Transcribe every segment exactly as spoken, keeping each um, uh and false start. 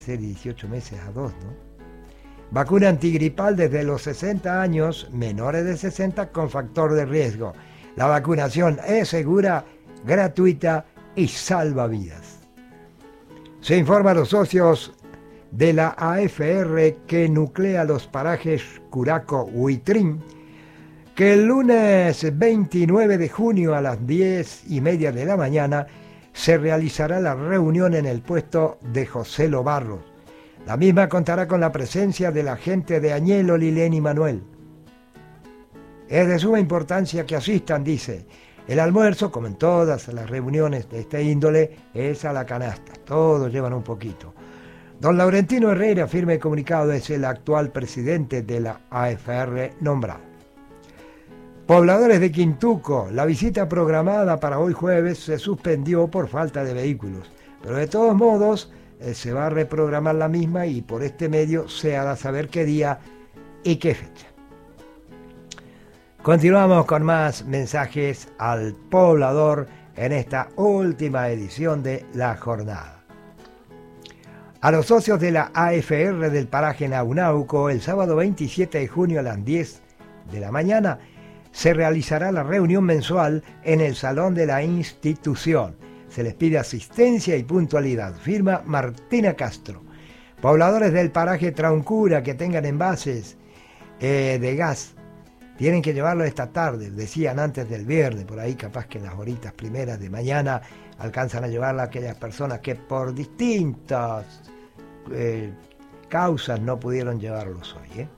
ser dieciocho meses a dos, ¿no? Vacuna antigripal desde los sesenta años, menores de sesenta con factor de riesgo. La vacunación es segura, gratuita y salva vidas. Se informa a los socios de la A F R que nuclea los parajes Curaco-Huitrín que el lunes veintinueve de junio a las diez y media de la mañana se realizará la reunión en el puesto de José Lobarros. La misma contará con la presencia de la gente de Añelo, Lilén y Manuel. Es de suma importancia que asistan, dice. El almuerzo, como en todas las reuniones de este índole, es a la canasta. Todos llevan un poquito. Don Laurentino Herrera, firme comunicado, es el actual presidente de la A F R nombrado. Pobladores de Quintuco, la visita programada para hoy jueves se suspendió por falta de vehículos, pero de todos modos eh, se va a reprogramar la misma y por este medio se hará saber qué día y qué fecha. Continuamos con más mensajes al poblador en esta última edición de La Jornada. A los socios de la A F R del paraje Naunauco, el sábado veintisiete de junio a las diez de la mañana, se realizará la reunión mensual en el salón de la institución. Se les pide asistencia y puntualidad. Firma Martina Castro. Pobladores del paraje Trauncura que tengan envases eh, de gas, tienen que llevarlo esta tarde, decían antes del viernes, por ahí capaz que en las horitas primeras de mañana alcanzan a llevarla a aquellas personas que por distintas eh, causas no pudieron llevarlos hoy, ¿eh?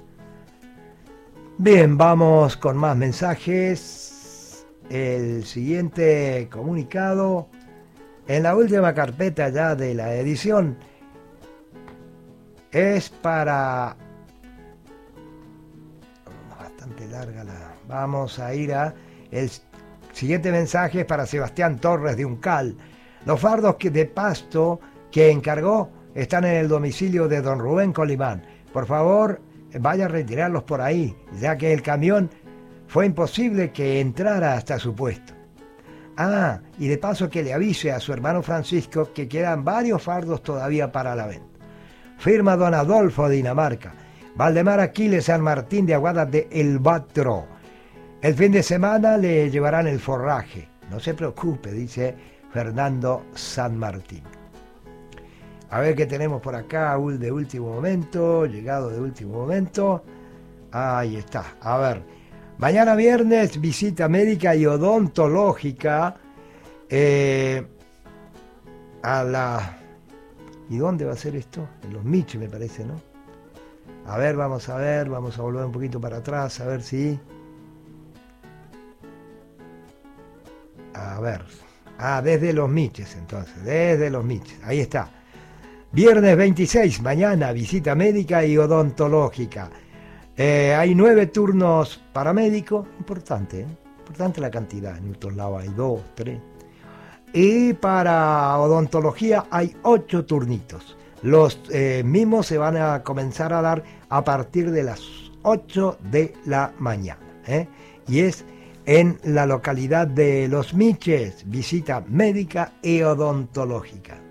Bien, vamos con más mensajes. El siguiente comunicado, en la última carpeta ya de la edición, es para... Bastante larga la... Vamos a ir a... El siguiente mensaje es para Sebastián Torres de Uncal. Los fardos que de pasto que encargó están en el domicilio de don Rubén Colimán. Por favor, vaya a retirarlos por ahí, ya que el camión fue imposible que entrara hasta su puesto. Ah, y de paso que le avise a su hermano Francisco que quedan varios fardos todavía para la venta. Firma don Adolfo de Dinamarca. Valdemar Aquiles San Martín de Aguadas de El Batro. El fin de semana le llevarán el forraje. No se preocupe, dice Fernando San Martín. A ver qué tenemos por acá, de último momento, llegado de último momento. Ahí está, a ver. Mañana viernes, visita médica y odontológica eh, a la... ¿Y dónde va a ser esto? En Los Miches, me parece, ¿no? A ver, vamos a ver, vamos a volver un poquito para atrás, a ver si... A ver. Ah, desde Los Miches, entonces, desde Los Miches, ahí está. Viernes veintiséis, mañana, visita médica y odontológica. Eh, hay nueve turnos para médico, importante, ¿eh? Importante la cantidad, en otros lados hay dos, tres. Y para odontología hay ocho turnitos. Los eh, mismos se van a comenzar a dar a partir de las ocho de la mañana, ¿eh? Y es en la localidad de Los Miches, visita médica y odontológica.